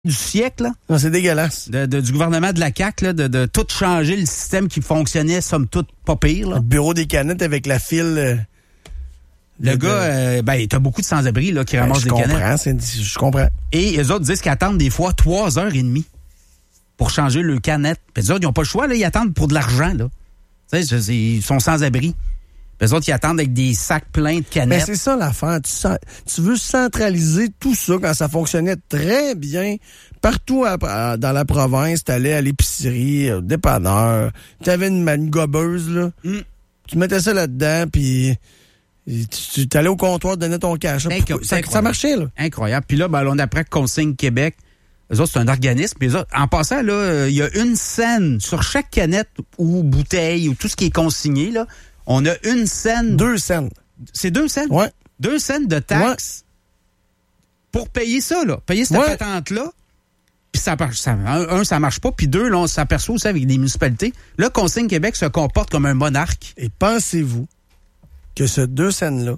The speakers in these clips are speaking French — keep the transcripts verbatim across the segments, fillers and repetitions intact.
du siècle, là. Non, c'est dégueulasse. De, de, du gouvernement de la C A Q, là, de, de tout changer le système qui fonctionnait, somme toute, pas pire, là. Le bureau des canettes avec la file... Euh, le de, gars, euh, ben, t'as beaucoup de sans-abri, là, qui ben, ramassent des comprends, canettes. C'est, je comprends. Et les autres disent qu'ils attendent des fois trois heures et demie pour changer le canette. Puis les autres, ils n'ont pas le choix, là, ils attendent pour de l'argent, là. Tu sais, ils sont sans-abri. Les autres, ils attendent avec des sacs pleins de canettes. Ben, c'est ça l'affaire. Tu, tu veux centraliser tout ça quand ça fonctionnait très bien. Partout à, à, dans la province, t'allais à l'épicerie, au dépanneur, t'avais une, une gobeuse, là. Mm. Tu mettais ça là-dedans, puis tu, tu allais au comptoir, tu donnais ton cash. Inc- ça, ça marchait, là. Incroyable. Puis là, ben, on apprend que Consigne Québec, eux autres, c'est un organisme. Puis eux autres, en passant, là, il y a une scène sur chaque canette ou bouteille ou tout ce qui est consigné, là. On a une scène. Deux scènes. C'est deux scènes? Ouais. Deux scènes de taxes ouais. pour payer ça, là. Payer cette ouais. patente-là. Puis ça, ça, un, un, ça marche pas. Puis deux, là, on s'aperçoit aussi avec des municipalités. Là, Consigne Québec se comporte comme un monarque. Et pensez-vous que ce deux scènes-là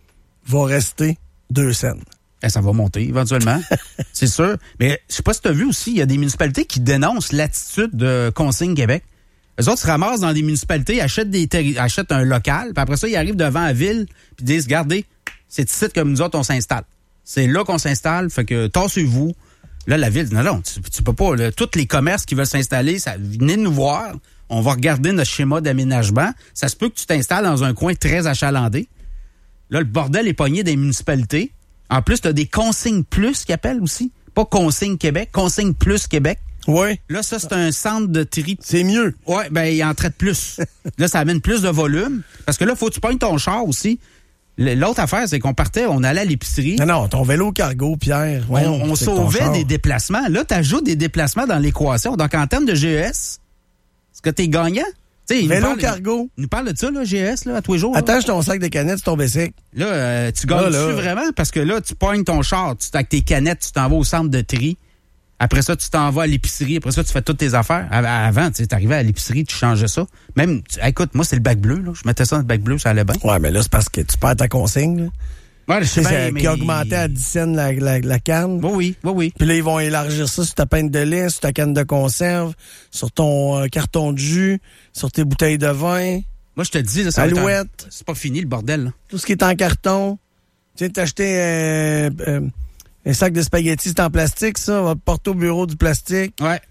va rester deux scènes? Eh, ça va monter éventuellement, c'est sûr. Mais je sais pas si tu as vu aussi, il y a des municipalités qui dénoncent l'attitude de Consigne Québec. Eux autres se ramassent dans des municipalités, achètent, des terri- achètent un local, puis après ça, ils arrivent devant la ville, puis disent, regardez, c'est ici que nous autres, on s'installe. C'est là qu'on s'installe, fait que tassez-vous. Là, la ville dit, non, non, tu, tu peux pas. Là, tous les commerces qui veulent s'installer, ça, venez nous voir. On va regarder notre schéma d'aménagement. Ça se peut que tu t'installes dans un coin très achalandé. Là, le bordel est pogné des municipalités. En plus, tu as des consignes plus qui appellent aussi. Pas Consigne Québec, Consigne plus Québec. Oui. Là, ça, c'est un centre de tri. C'est mieux. Oui, ben il en traite plus. Là, ça amène plus de volume. Parce que là, faut que tu pognes ton char aussi. L'autre affaire, c'est qu'on partait, on allait à l'épicerie. Non, non, ton vélo cargo, Pierre. Ouais, on on sauvait des déplacements. Là, tu ajoutes des déplacements dans l'équation. Donc, en termes de G E S, est-ce que tu es gagnant? T'sais, vélo parle, cargo. Il nous parle de ça, là, G E S, là, à tous les jours. Attache ton sac de canettes sur ton bicycle. Là, euh, tu gagnes dessus vraiment parce que là, tu pognes ton char, tu, avec tes canettes, tu t'en vas au centre de tri. Après ça, tu t'en vas à l'épicerie. Après ça, tu fais toutes tes affaires. Avant, tu arrivais à l'épicerie, tu changeais ça. Même, tu, écoute, moi, c'est le bac bleu. Là. Je mettais ça dans le bac bleu, ça allait bien. Ouais, mais là, c'est parce que tu perds ta consigne. Là. Ouais, je sais bien, mais... Qui a augmenté à dix cents la, la, la canne. Oui, oui, oui, oui. Puis là, ils vont élargir ça sur ta pinte de lait, sur ta canne de conserve, sur ton euh, carton de jus, sur tes bouteilles de vin. Moi, je te dis, là, ça Alouette. Va être... C'est pas fini, le bordel. Là. Tout ce qui est en carton. Tu sais, t'acheter... Euh, euh, un sac de spaghettis, c'est en plastique, ça. On va porter au bureau du plastique. Ouais.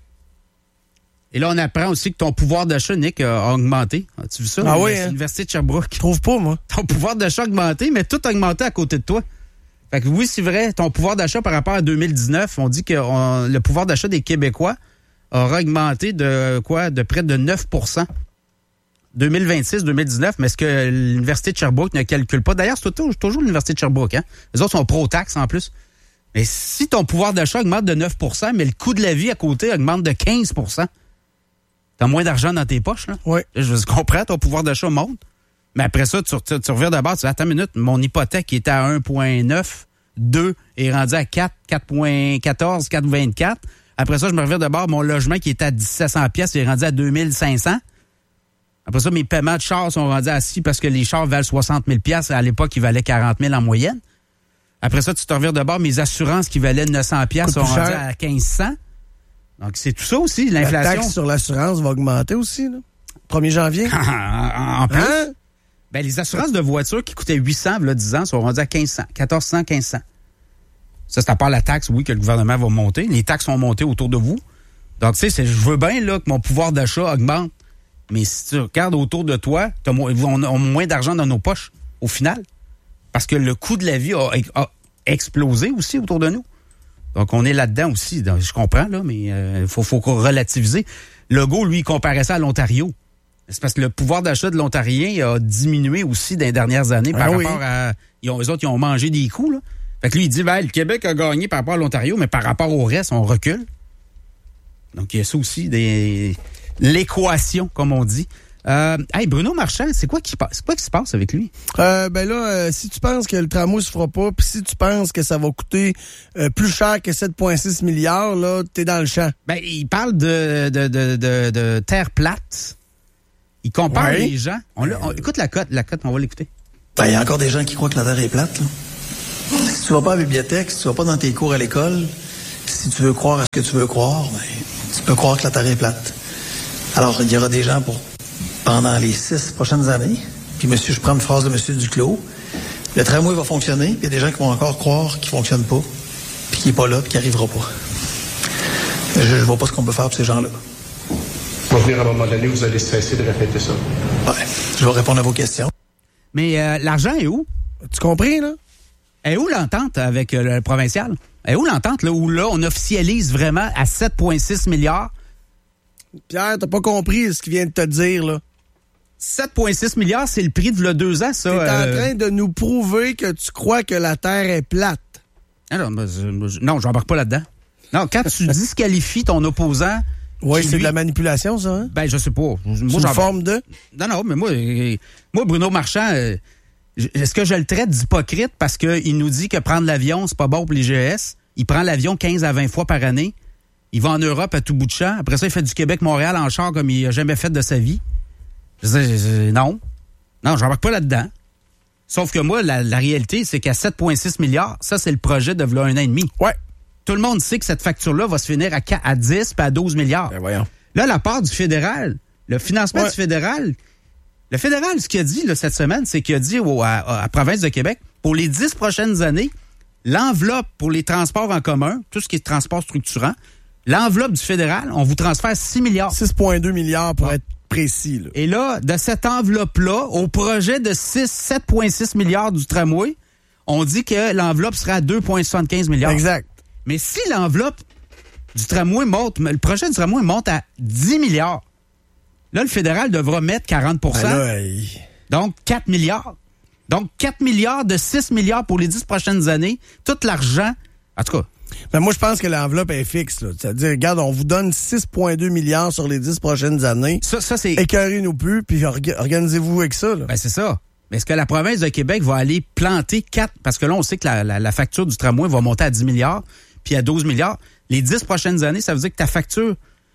Et là, on apprend aussi que ton pouvoir d'achat, Nick, a augmenté. As-tu vu ça? Ah oui, hein? L'Université de Sherbrooke. Je trouve pas, moi. Ton pouvoir d'achat a augmenté, mais tout a augmenté à côté de toi. Fait que oui, c'est vrai, ton pouvoir d'achat par rapport à deux mille dix-neuf, on dit que on, le pouvoir d'achat des Québécois aura augmenté de quoi? De près de neuf pour cent. deux mille vingt-six deux mille dix-neuf, mais ce que l'Université de Sherbrooke ne calcule pas. D'ailleurs, c'est toujours, toujours l'Université de Sherbrooke, hein? Les autres sont pro-taxe en plus. Mais si ton pouvoir d'achat augmente de neuf pour cent, mais le coût de la vie à côté augmente de quinze pour cent, t'as moins d'argent dans tes poches, là. Oui. Je comprends, ton pouvoir d'achat monte. Mais après ça, tu, tu, tu reviens d'abord, tu dis, attends une minute, mon hypothèque qui était à un virgule neuf, deux est rendu à quatre, quatre virgule quatorze, quatre virgule vingt-quatre. Après ça, je me reviens d'abord, mon logement qui était à dix-sept cents pièces est rendu à deux mille cinq cents. Après ça, mes paiements de chars sont rendus à six parce que les chars valent soixante mille pièces. À l'époque, ils valaient quarante mille en moyenne. Après ça, tu te reviens de bord, mes assurances qui valaient neuf cents pièces sont rendues à quinze cents. Donc, c'est tout ça aussi, l'inflation. La taxe sur l'assurance va augmenter aussi, là. premier janvier. en plus, hein? Ben, les assurances de voitures qui coûtaient huit cents, là, dix ans, sont rendues à quinze cents, quatorze cents, quinze cents. Ça, c'est à part la taxe, oui, que le gouvernement va monter. Les taxes sont montées autour de vous. Donc, tu sais, je veux bien, là, que mon pouvoir d'achat augmente. Mais si tu regardes autour de toi, t'as mo- on a moins d'argent dans nos poches, au final. Parce que le coût de la vie a, a explosé aussi autour de nous. Donc, on est là-dedans aussi. Donc, je comprends, là, mais il euh, faut, faut relativiser. Legault, lui, il comparait ça à l'Ontario. C'est parce que le pouvoir d'achat de l'Ontarien a diminué aussi dans les dernières années par ah, rapport oui. à... Ils ont, eux autres, ils ont mangé des coups, là. Fait que lui, il dit, ben, le Québec a gagné par rapport à l'Ontario, mais par rapport au reste, on recule. Donc, il y a ça aussi, des... l'équation, comme on dit. Euh, hey, Bruno Marchand, c'est quoi qui, c'est quoi qui se passe avec lui? Euh, ben là, euh, si tu penses que le tramway se fera pas, puis si tu penses que ça va coûter euh, plus cher que sept virgule six milliards, là, t'es dans le champ. Ben, il parle de, de, de, de, de terre plate. Il compare ouais. les gens. On, on, écoute la cote, la cote, on va l'écouter. Ben, il y a encore des gens qui croient que la terre est plate, là. Si tu vas pas à la bibliothèque, si tu vas pas dans tes cours à l'école, si si tu veux croire à ce que tu veux croire, ben, tu peux croire que la Terre est plate. Alors, il y aura des gens pour pendant les six prochaines années. Puis, monsieur, je prends une phrase de monsieur Duclos. Le tramway va fonctionner, puis il y a des gens qui vont encore croire qu'il ne fonctionne pas, puis qu'il n'est pas là, puis qu'il n'arrivera pas. Je ne vois pas ce qu'on peut faire pour ces gens-là. Va venir à un moment donné où vous allez cesser de répéter ça. Ouais, je vais répondre à vos questions. Mais euh, l'argent est où? Tu compris, là? Est où l'entente avec euh, le provincial? Est où l'entente, là, où là, on officialise vraiment à sept virgule six milliards? Pierre, t'as pas compris ce qu'il vient de te dire, là. sept virgule six milliards, c'est le prix de là deux ans, ça. T'es euh... en train de nous prouver que tu crois que la Terre est plate. Ah non, ben, je, non, j'embarque pas là-dedans. Non, quand tu disqualifies ton opposant... Oui, c'est lui, de la manipulation, ça, hein? Ben, je sais pas. Moi, c'est une forme de... Non, non, mais moi, moi Bruno Marchand, euh, est-ce que je le traite d'hypocrite parce qu'il nous dit que prendre l'avion, c'est pas bon pour les G S? Il prend l'avion quinze à vingt fois par année. Il va en Europe à tout bout de champ. Après ça, il fait du Québec-Montréal en char comme il a jamais fait de sa vie. Je dis, je, non. Non, j'embarque pas là-dedans. Sauf que moi, la, la réalité, c'est qu'à sept virgule six milliards, ça, c'est le projet de v'là un an et demi. Ouais. Tout le monde sait que cette facture-là va se finir à, à dix puis à douze milliards. Ben voyons. Là, la part du fédéral, le financement ouais. du fédéral, le fédéral, ce qu'il a dit là, cette semaine, c'est qu'il a dit au, à, à la province de Québec, pour les dix prochaines années, l'enveloppe pour les transports en commun, tout ce qui est transport structurant, l'enveloppe du fédéral, on vous transfère six milliards. six virgule deux milliards pour bon. être précis. Là. Et là, de cette enveloppe-là, au projet de sept virgule six milliards du tramway, on dit que l'enveloppe sera à deux virgule soixante-quinze milliards. Exact. Mais si l'enveloppe du tramway monte, le projet du tramway monte à dix milliards, là, le fédéral devra mettre quarante pour cent. Ben là, il... Donc, quatre milliards. Donc, quatre milliards de six milliards pour les dix prochaines années. Tout l'argent, en tout cas. Ben moi, je pense que l'enveloppe est fixe. Là. C'est-à-dire, regarde, on vous donne six virgule deux milliards sur les dix prochaines années. Ça, ça c'est... Écœurez-nous plus, puis orga- organisez-vous avec ça. Là. Ben, c'est ça. Mais est-ce que la province de Québec va aller planter quatre... Parce que là, on sait que la, la, la facture du tramway va monter à dix milliards, puis à douze milliards. Les dix prochaines années, ça veut dire que ta facture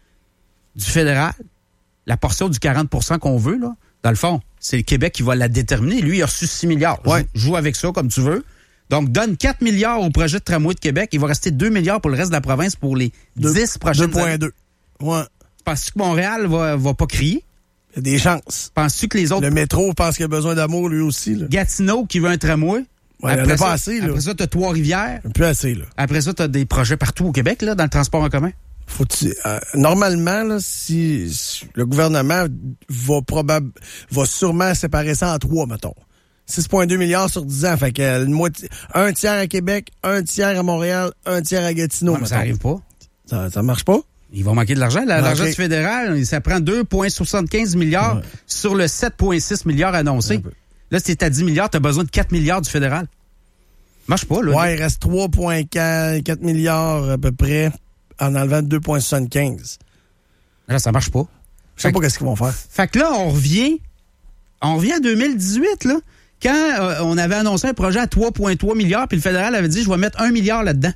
du fédéral, la portion du quarante pour cent qu'on veut, là, dans le fond, c'est le Québec qui va la déterminer. Lui, il a reçu six milliards. Ouais. Joue, joue avec ça comme tu veux. Donc, donne quatre milliards au projet de tramway de Québec. Il va rester deux milliards pour le reste de la province pour les dix prochaines années. deux virgule deux. Ouais. Penses-tu que Montréal va, va pas crier? Il y a des chances. Penses-tu que les autres... Le métro pense qu'il a besoin d'amour, lui aussi. Là. Gatineau qui veut un tramway? Ouais, il n'y en a pas assez. Là. Après ça, t'as Trois-Rivières. Plus assez, là. Après ça, t'as des projets partout au Québec, là, dans le transport en commun. Faut-tu, euh, normalement, là, si, si le gouvernement va probable, va sûrement séparer ça en trois, mettons. six virgule deux milliards sur dix ans. Fait que euh, une moitié, un tiers à Québec, un tiers à Montréal, un tiers à Gatineau. Ouais, mais ça arrive pas. Ça, ça marche pas? Il va manquer de l'argent. La, okay. L'argent du fédéral, ça prend deux virgule soixante-quinze milliards ouais. sur le sept virgule six milliards annoncé. Là, si t'es à dix milliards, t'as besoin de quatre milliards du fédéral. Marche pas, là. Ouais, il reste trois virgule quatre milliards à peu près en enlevant deux virgule soixante-quinze. Là, ça marche pas. Je sais pas qu'est-ce qu'ils vont faire. Fait que là, on revient, on revient en deux mille dix-huit, là, quand euh, on avait annoncé un projet à trois virgule trois milliards, puis le fédéral avait dit, je vais mettre un milliard là-dedans.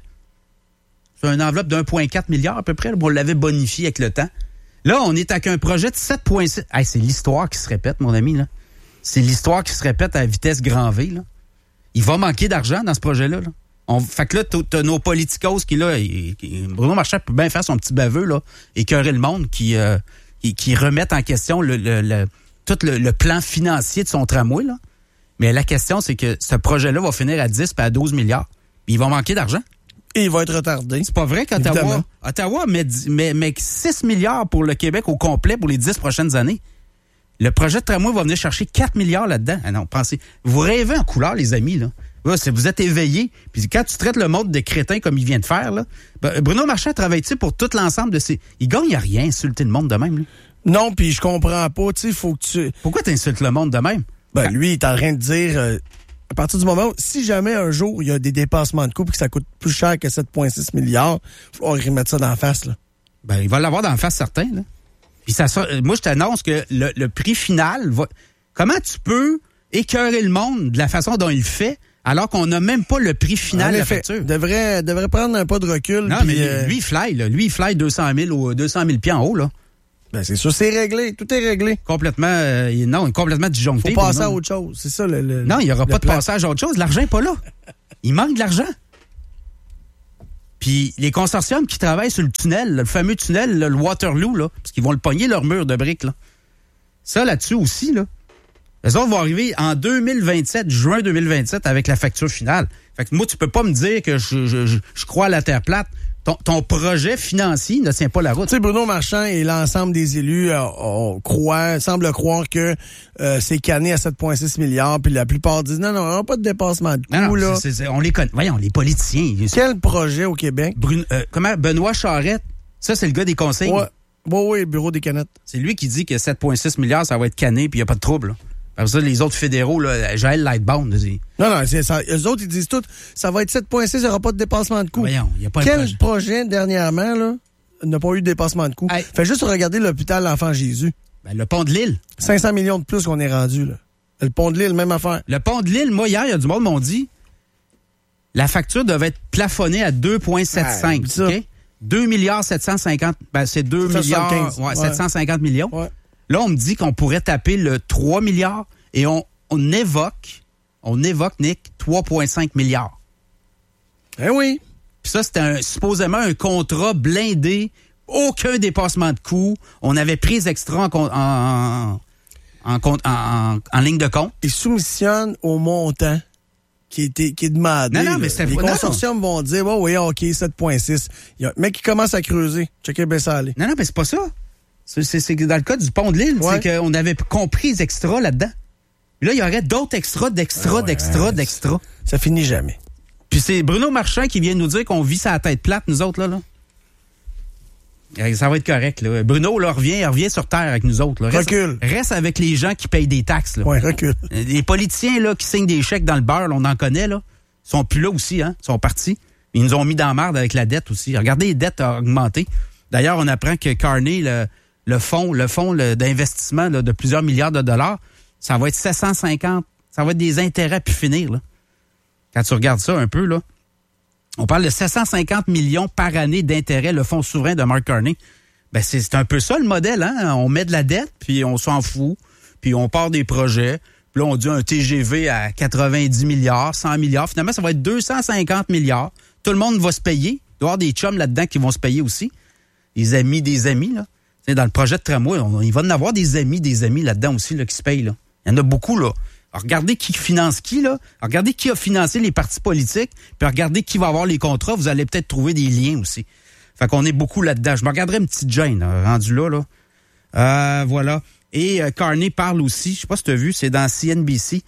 C'est une enveloppe d'un virgule quatre milliard à peu près. Là, on l'avait bonifié avec le temps. Là, on est avec un projet de sept virgule six. Hey, c'est l'histoire qui se répète, mon ami, là. C'est l'histoire qui se répète à vitesse grand V, là. Il va manquer d'argent dans ce projet-là, là. On, fait que là, t'as nos politicos qui, là, et, et Bruno Marchand peut bien faire son petit baveux, là, écœurer le monde, qui, euh, qui, qui remettent en question le, le, le, tout le, le plan financier de son tramway, là. Mais la question, c'est que ce projet-là va finir à dix puis à douze milliards. Puis il va manquer d'argent. Et il va être retardé. C'est pas vrai qu'Ottawa Ottawa met, met, met six milliards pour le Québec au complet pour les dix prochaines années. Le projet de tramway va venir chercher quatre milliards là-dedans. Ah non, pensez. Vous rêvez en couleur, les amis, là. Là, vous êtes éveillés. Puis quand tu traites le monde de crétin comme il vient de faire, là, ben, Bruno Marchand travaille-tu pour tout l'ensemble de ces... Il gagne à rien, insulter le monde de même, là. Non, puis je comprends pas, tu sais, faut que tu... Pourquoi t'insultes le monde de même? Ben, ben lui, il est en train de dire... Euh, à partir du moment où, si jamais un jour, il y a des dépassements de coûts et que ça coûte plus cher que sept virgule six milliards, il faut remettre ça dans la face, là. Ben, il va l'avoir dans la face, certain, là. Puis ça, ça, moi, je t'annonce que le, le prix final va... Comment tu peux écœurer le monde de la façon dont il le fait alors qu'on n'a même pas le prix final de la facture? Devrait, devrait prendre un pas de recul. Non, pis, mais euh... lui, il fly, là. Lui, il fly deux cent mille ou deux cent mille pieds en haut, là. Ben, c'est sûr, c'est réglé. Tout est réglé. Complètement, euh, non, complètement disjoncté. Faut passer à autre chose. C'est ça, le, le Non, il n'y aura le pas plan. de passage à autre chose. L'argent n'est pas là. Il manque de l'argent. Puis les consortiums qui travaillent sur le tunnel, le fameux tunnel, là, le Waterloo, là, parce qu'ils vont le pogner leur mur de briques, là. Ça, là-dessus aussi, là. Les autres vont arriver en deux mille vingt-sept, juin deux mille vingt-sept, avec la facture finale. Fait que moi, tu peux pas me dire que je, je, je, je crois à la terre plate. Ton, ton projet financier ne tient pas la route. Tu sais, Bruno Marchand et l'ensemble des élus euh, on croit, semblent croire que euh, c'est canné à sept virgule six milliards, puis la plupart disent non, non, on n'a pas de dépassement de coût, non, non, là. c'est, c'est, on les connaît. Voyons, les politiciens. Quel projet au Québec? Bruno, euh, comment? Benoît Charette, ça, c'est le gars des conseils. Ouais, ouais, ouais, bureau des canettes. C'est lui qui dit que sept virgule six milliards, ça va être canné, puis il n'y a pas de trouble, là. Après ça, les autres fédéraux, là, Joël Lightbound, c'est... Non, non, c'est ça. Eux autres, ils disent tout, ça va être sept virgule six, il n'y aura pas de dépassement de coût. Voyons, il n'y a pas Quel de projet. projet, dernièrement, là, n'a pas eu de dépassement de coût? Hey. Fais juste regarder l'hôpital L'Enfant Jésus. Ben, le pont de l'île. cinq cents millions de plus qu'on est rendu, là. Le pont de l'île, même affaire. Le pont de l'île, moi, hier, il y a du monde m'ont dit, la facture devait être plafonnée à deux virgule soixante-cinq. Ah, OK? deux milliards sept cent cinquante. Ben, c'est deux milliards ouais, ouais. sept cent cinquante millions. Ouais. Là, on me dit qu'on pourrait taper le trois milliards et on, on évoque, on évoque, Nick, trois virgule cinq milliards. Eh oui. Puis ça, c'était un, supposément un contrat blindé, aucun dépassement de coût. On avait pris extra en, en, en, en, en, en ligne de compte. Ils soumissionnent au montant qui, était, qui est demandé. Non, non, mais c'est Les non, consortiums non. vont dire, oh, oui, OK, sept virgule six. Il y a un mec qui commence à creuser. Checker bien ça aller. Non, non, mais c'est pas ça. C'est, c'est, c'est dans le cas du pont de l'île, ouais. c'est qu'on avait compris les extras là-dedans. Là, il y aurait d'autres extras, d'extras, ah ouais, d'extras, ouais, d'extras. Ça finit jamais. Puis c'est Bruno Marchand qui vient nous dire qu'on vit sa tête plate, nous autres, là. là. Ça va être correct, là. Bruno, là, revient, revient sur Terre avec nous autres. Là. Reste, recule. Reste avec les gens qui payent des taxes, là. Ouais, recule. Les politiciens, là, qui signent des chèques dans le beurre, là, on en connaît, là. Ils sont plus là aussi, hein. Ils sont partis. Ils nous ont mis dans la merde avec la dette aussi. Regardez, les dettes ont augmenté. D'ailleurs, on apprend que Carney, le, le fonds, le fonds le, d'investissement là, de plusieurs milliards de dollars, ça va être sept cent cinquante. Ça va être des intérêts puis finir, là. Quand tu regardes ça un peu, là, on parle de sept cent cinquante millions par année d'intérêts, le fonds souverain de Mark Carney. Ben, c'est, c'est un peu ça, le modèle, hein. On met de la dette, puis on s'en fout, puis on part des projets. Puis là, on dit un T G V à quatre-vingt-dix milliards, cent milliards. Finalement, ça va être deux cent cinquante milliards. Tout le monde va se payer. Il doit y avoir des chums là-dedans qui vont se payer aussi. Des amis, des amis, là. T'sais, dans le projet de tramway, on, il va en avoir des amis, des amis là-dedans aussi, là, qui se payent, là. Il y en a beaucoup, là. Alors, regardez qui finance qui, là. Alors, regardez qui a financé les partis politiques, puis regardez qui va avoir les contrats. Vous allez peut-être trouver des liens aussi. Fait qu'on est beaucoup là-dedans. Je me regarderai une petite Jane, là, rendu là, là. Euh, voilà. Et euh, Carney parle aussi, je sais pas si tu as vu, c'est dans C N B C.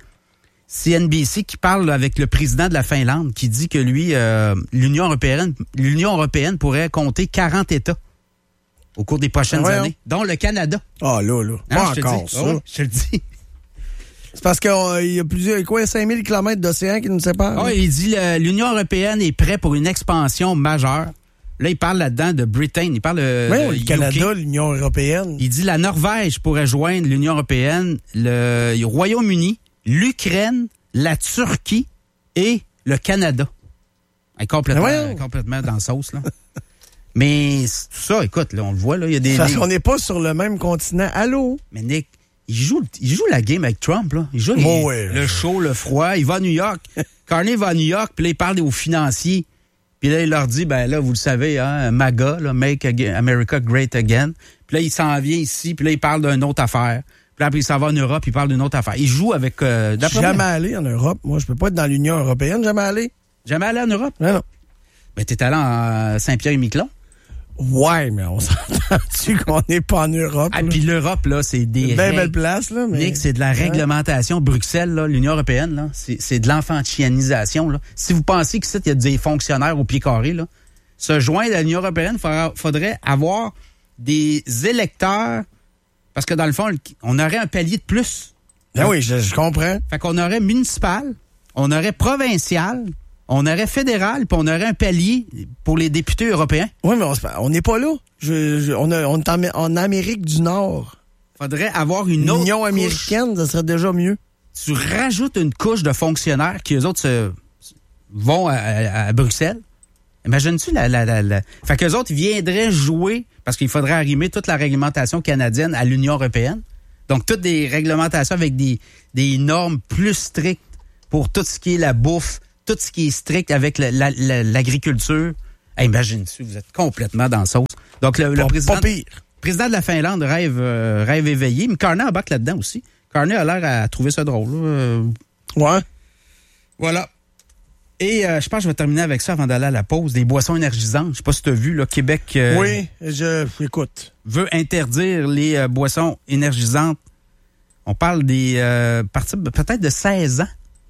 C N B C qui parle avec le président de la Finlande, qui dit que lui, euh, l'Union européenne, l'Union européenne pourrait compter quarante États au cours des prochaines ouais, années, dont le Canada. Ah oh, là, là. Hein, pas je encore, te dis. ça. Oh, je te le dis. C'est parce qu'il euh, y a plusieurs, quoi, cinq mille kilomètres d'océan qui nous séparent. Oh, il dit que l'Union européenne est prête pour une expansion majeure. Là, il parle là-dedans de Britain. Il parle de oui, le Canada, l'Union européenne. Il dit la Norvège pourrait joindre l'Union européenne, le, le Royaume-Uni, l'Ukraine, la Turquie et le Canada. Elle est complètement, ouais. complètement dans la sauce, là. Mais tout ça, écoute, là, on le voit, là, il y a des... Parce qu'on n'est pas sur le même continent. Allô? Mais Nick, il joue, il joue la game avec Trump, là. Il joue oh, les, ouais. le chaud, le froid. Il va à New York. Carney va à New York, puis là, il parle aux financiers. Puis là, il leur dit, ben là, vous le savez, hein, MAGA, là, Make America Great Again. Puis là, il s'en vient ici, puis là, il parle d'une autre affaire. Puis là, puis il s'en va en Europe, il parle d'une autre affaire. Il joue avec... Euh, je suis jamais allé en Europe. Moi, je peux pas être dans l'Union européenne, jamais allé. Jamais allé en Europe? Non, non. Ben, t'es allé en Saint-Pierre-et-Miquelon? Ouais, mais on s'entend-tu qu'on n'est pas en Europe? Ah, puis l'Europe, là, c'est des... C'est une belle, belle place, là. Mais... Nick, c'est de la réglementation. Ouais. Bruxelles, là, l'Union européenne, là, c'est, c'est de l'enfantianisation, là. Si vous pensez que il y a des fonctionnaires au pied carré, là, se joindre à l'Union européenne, il faudrait avoir des électeurs, parce que dans le fond, on aurait un palier de plus. Ah oui, je, je comprends. Fait qu'on aurait municipal, on aurait provincial, on aurait fédéral, puis on aurait un palier pour les députés européens. Oui, mais on n'est pas là. Je, je, on, a, on est en, en Amérique du Nord. Faudrait avoir une autre L'Union américaine, couche. Ça serait déjà mieux. Tu rajoutes une couche de fonctionnaires qui, eux autres, se, vont à, à, à Bruxelles. Imagines-tu la, la, la, la... Fait qu'eux autres, ils viendraient jouer, parce qu'il faudrait arrimer toute la réglementation canadienne à l'Union européenne. Donc, toutes des réglementations avec des, des normes plus strictes pour tout ce qui est la bouffe, tout ce qui est strict avec la, la, la, l'agriculture. Hey, imagine-tu, vous êtes complètement dans la sauce. Donc, le, le Pas- président, pas pire. président de la Finlande rêve, euh, rêve éveillé. Mais Carney embarque là-dedans aussi. Carney a l'air à trouver ça drôle. Là. Euh, Ouais. Voilà. Et euh, je pense que je vais terminer avec ça avant d'aller à la pause. Des boissons énergisantes. Je sais pas si tu as vu, là, Québec euh, Oui, je écoute. veut interdire les euh, boissons énergisantes. On parle des euh, partir peut-être de seize ans.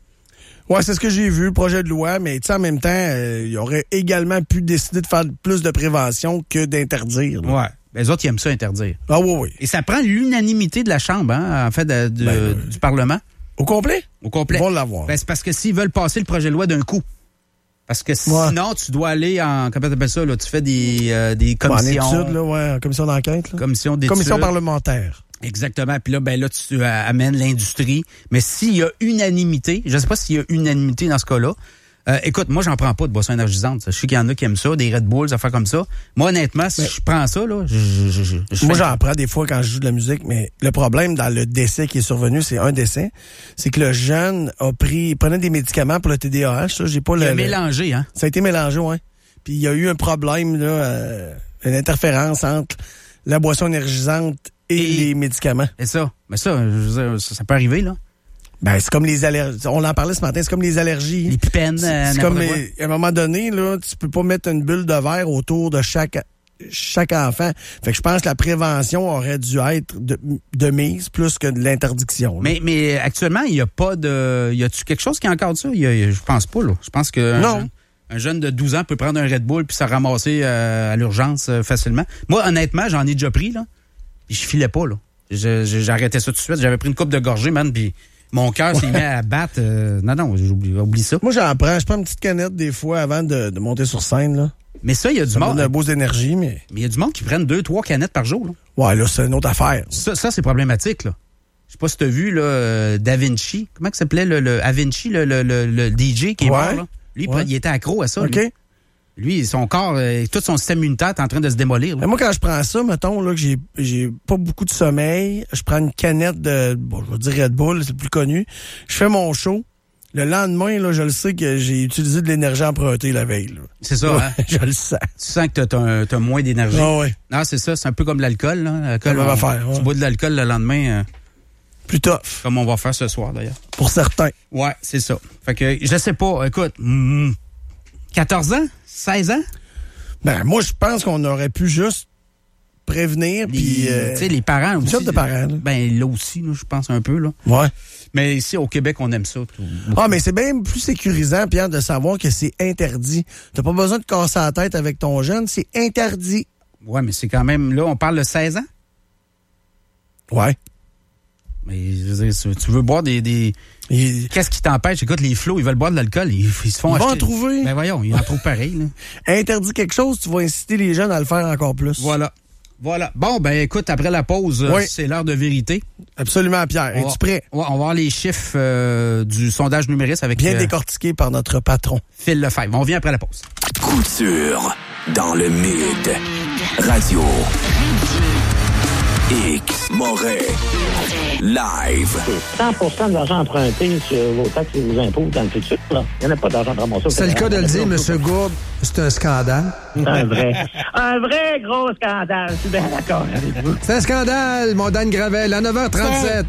Ouais, c'est ce que j'ai vu, le projet de loi, mais tu sais, en même temps, euh, il aurait également pu décider de faire plus de prévention que d'interdire. là. Ouais. Ben, les autres, ils aiment ça interdire. Ah oui, oui. Et ça prend l'unanimité de la Chambre, hein, en fait, de- de- Ben, euh, du Parlement. Au complet? Au complet. Ils vont l'avoir. Ben, c'est parce que s'ils veulent passer le projet de loi d'un coup. Parce que sinon, tu dois aller en... Comment tu appelles ça, là? Tu fais des, euh, des Bon, en commissions... études, là, ouais, en commission d'enquête. Là. commissions d'études. Commission parlementaire. Exactement. Puis là, ben là, tu euh, amènes l'industrie. Mais s'il y a unanimité, je sais pas s'il y a unanimité dans ce cas-là. Euh, écoute, moi, j'en prends pas de boissons énergisantes. Je sais qu'il y en a qui aiment ça, des Red Bulls, des affaires comme ça. Moi, honnêtement, si Mais- je prends ça, là, je, je, je, je, je Moi, fais- j'en prends des fois quand je joue de la musique, mais le problème dans le décès qui est survenu, c'est un décès, c'est que le jeune a pris, prenait des médicaments pour le T D A H. Ça, j'ai pas Il le, a le- mélangé, hein? Ça a été mélangé, ouais. Puis il y a eu un problème, là, euh, une interférence entre la boisson énergisante et, Et- les médicaments. C'est ça. Mais ça, je veux dire, ça, ça peut arriver, là. Ben, c'est comme les allergies. On en parlait ce matin, c'est comme les allergies. Les pipènes, C'est euh, c'est n'importe comme, quoi. euh, à un moment donné, là, tu peux pas mettre une bulle de verre autour de chaque chaque enfant. Fait que je pense que la prévention aurait dû être de, de mise plus que de l'interdiction. là. Mais, mais actuellement, il n'y a pas de... Y a-tu quelque chose qui est encore de ça? Il y a- y a- je pense pas, là. Je pense que... un Non. jeune- Un jeune de douze ans peut prendre un Red Bull puis se ramasser euh, à l'urgence euh, facilement. Moi, honnêtement, j'en ai déjà pris, là. Puis je filais pas, là. Je- je- J'arrêtais ça tout de suite. J'avais pris une coupe de gorgée, man, puis mon cœur s'est mis à battre. euh, non, non, j'oublie oublie ça. Moi, j'en prends. Je prends une petite canette des fois avant de, de monter sur scène. Là. Mais ça, il y a du Ça me monde. donne un boost d'énergie, mais... Mais il y a du monde qui prennent deux, trois canettes par jour, là. Ouais, là, c'est une autre affaire. Ça, ça c'est problématique, là. Je sais pas si tu as vu, là, euh, Da Vinci. Comment il s'appelait, le, le Da Vinci, le, le, le, le D J qui est Ouais. mort, là? Lui, Ouais. il était accro à ça. OK? Lui. Lui, son corps, euh, tout son système immunitaire est en train de se démolir. là. Mais moi, quand je prends ça, mettons, là, que j'ai, j'ai pas beaucoup de sommeil, je prends une canette de, bon, je vais dire Red Bull, c'est le plus connu. Je fais mon show. Le lendemain, là, je le sais que j'ai utilisé de l'énergie empruntée la veille, là. C'est ça, hein? Je le sens. Tu sens que t'as, t'as, t'as moins d'énergie. Ah ouais. Non, c'est ça. C'est un peu comme l'alcool, là. L'alcool, La même on- affaire, ouais. Tu bois de l'alcool le lendemain, euh, Plus tough. comme on va faire ce soir, d'ailleurs. Pour certains. Ouais, c'est ça. Fait que, je sais pas. Écoute, mm, quatorze ans? seize ans? Ben, moi, je pense qu'on aurait pu juste prévenir, puis... Les, euh, tu sais, les parents une aussi. sorte de parents, là. Ben, là aussi, là, je pense un peu, là. Ouais. Mais ici, au Québec, on aime ça. tout. Ah, mais c'est bien plus sécurisant, Pierre, de savoir que c'est interdit. T'as pas besoin de casser la tête avec ton jeune, c'est interdit. Ouais, mais c'est quand même... Là, on parle de seize ans? Ouais. Mais, je veux dire, tu- tu veux boire des... des... Il- Qu'est-ce qui t'empêche? Écoute, les flots, ils veulent boire de l'alcool. Ils, ils se font Ils vont acheter. en trouver. Ben voyons, ils en trouvent pareil, là. Interdit quelque chose, tu vas inciter les jeunes à le faire encore plus. Voilà. Voilà. Bon, ben écoute, après la pause, euh, Oui. c'est l'heure de vérité. Absolument, Pierre. On va- Es-tu prêt? On va, on va voir les chiffres euh, du sondage numériste avec Bien euh, décortiqué par notre patron. Phil Lefebvre. On vient après la pause. Couture dans le mid. Radio. X. Moret. Live. cent pour cent de l'argent emprunté sur vos taxes et vos impôts dans le futur. Là. Il n'y en a pas d'argent ramassé. C'est le cas de le dire, M. Gourde, c'est un scandale. Un vrai. Un vrai gros scandale. Je suis bien d'accord avec vous. C'est un scandale, mon Dan Gravel, à neuf heures trente-sept.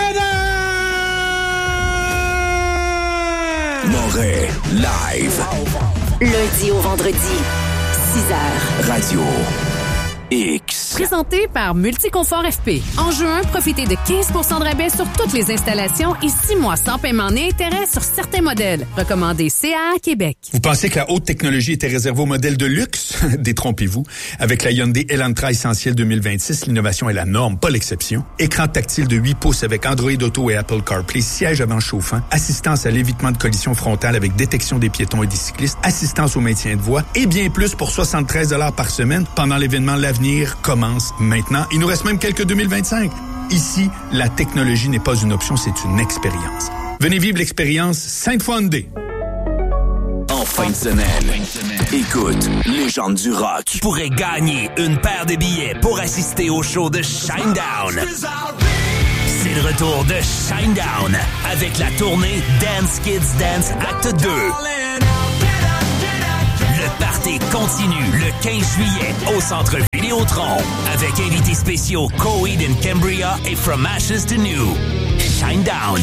Moret. Live. Lundi au vendredi, six heures. Radio. X. Présenté par Multiconfort F P. En juin, profitez de quinze pour cent de rabais sur toutes les installations et six mois sans paiement ni intérêt sur certains modèles. Recommandé C A A Québec. Vous pensez que la haute technologie était réservée aux modèles de luxe? Détrompez-vous. Avec la Hyundai Elantra Essentiel deux mille vingt-six, l'innovation est la norme, pas l'exception. Écran tactile de huit pouces avec Android Auto et Apple CarPlay, siège avant chauffant, assistance à l'évitement de collision frontale avec détection des piétons et des cyclistes, assistance au maintien de voie et bien plus pour soixante-treize dollars par semaine pendant l'événement L'avenir commence maintenant. Il nous reste même quelques deux mille vingt-cinq. Ici, la technologie n'est pas une option, c'est une expérience. Venez vivre l'expérience Sainte-Foy Hyundai. En fin de semaine, écoute, Légende du rock. Tu pourrais gagner une paire de billets pour assister au show de Shinedown. C'est le retour de Shinedown avec la tournée Dance Kids Dance Acte deux. Le party continue le quinze juillet au Centre Vidéotron avec invités spéciaux Coheed and Cambria et From Ashes to New. Shinedown.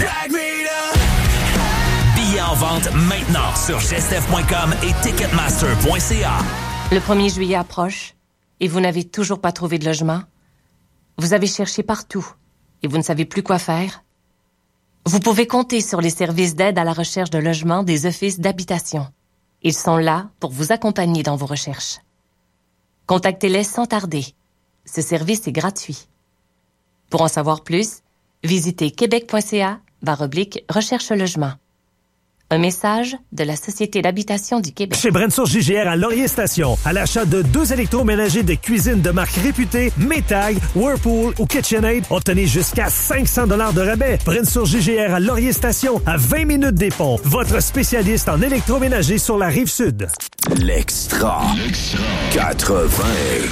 Billets en vente maintenant sur gestef point com et ticketmaster point c a. Le premier juillet approche et vous n'avez toujours pas trouvé de logement? Vous avez cherché partout et vous ne savez plus quoi faire? Vous pouvez compter sur les services d'aide à la recherche de logement des offices d'habitation. Ils sont là pour vous accompagner dans vos recherches. Contactez-les sans tarder. Ce service est gratuit. Pour en savoir plus, visitez québec point c a barre oblique recherche logement. Un message de la Société d'habitation du Québec. Chez Brensour J G R à Laurier-Station, à l'achat de deux électroménagers de cuisine de marque réputée, Maytag, Whirlpool ou KitchenAid, obtenez jusqu'à cinq cents dollars de rabais. Brensour J G R à Laurier-Station, à vingt minutes des ponts. Votre spécialiste en électroménager sur la Rive-Sud. L'extra. quatre-vingts.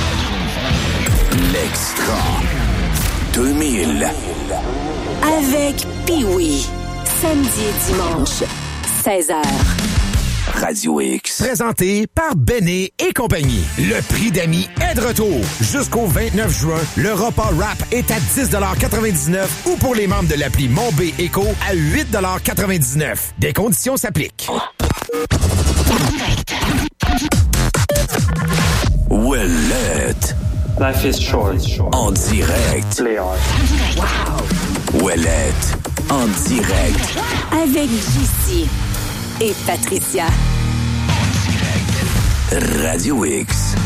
L'extra. deux mille. Avec Pee-Wee. Samedi et dimanche, seize heures. Radio X. Présenté par Béné et compagnie. Le prix d'amis est de retour. Jusqu'au vingt-neuf juin, le repas rap est à dix quatre-vingt-dix-neuf ou pour les membres de l'appli Mon B Eco à huit quatre-vingt-dix-neuf. Des conditions s'appliquent. Ouellette. Life is short. En direct. Play hard. Wow. Ouellette. En direct. Avec J C et Patricia. Radio X.